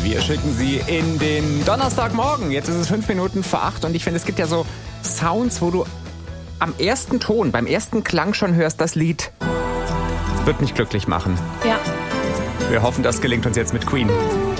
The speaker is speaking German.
Wir schicken sie in den Donnerstagmorgen. Jetzt ist es 5 Minuten vor 8 und ich finde, es gibt ja so Sounds, wo du am ersten Ton, beim ersten Klang schon hörst, das Lied wird mich glücklich machen. Ja. Wir hoffen, das gelingt uns jetzt mit Queen.